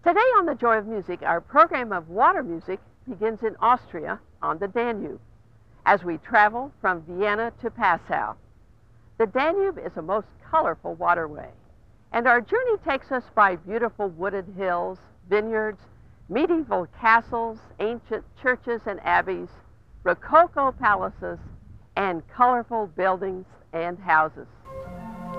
Today on The Joy of Music, our program of water music begins in Austria on the Danube as we travel from Vienna to Passau. The Danube is a most colorful waterway, and our journey takes us by beautiful wooded hills, vineyards, medieval castles, ancient churches and abbeys, Rococo palaces, and colorful buildings and houses.